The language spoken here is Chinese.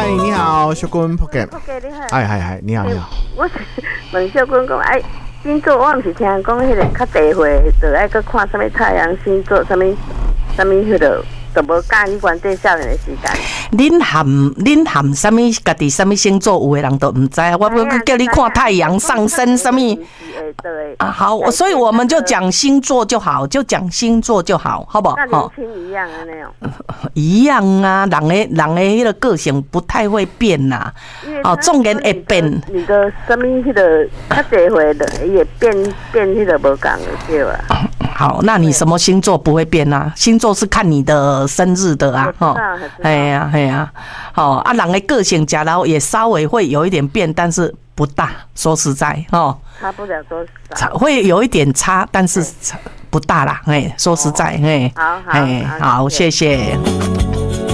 嗨，你好，小君仆健。 仆健你好。 哎，你好。 我是问小君讲，星座我毋是听讲迄个较地会，就爱去看什么太阳星座，什么迄个，就无介意管这少年的时间。 恁含什么家己什么星座，有的人都唔知。我叫你看太阳上升什么。啊，好，所以我们就讲星座就好，好不好？ 那年轻一样的那种。 一样啊，人的迄个个性不太会变呐。哦，纵然会变。 你的什么迄个较地会的也变迄个无共的对吧？ 好，那你什么星座不会变啊？星座是看你的生日的啊，哎呀，好啊，人的个性假如也稍微会有一点变，但是不大，说实在差不了多少， 会有一点差，但是不大啦，说实在， 好， 好，谢谢。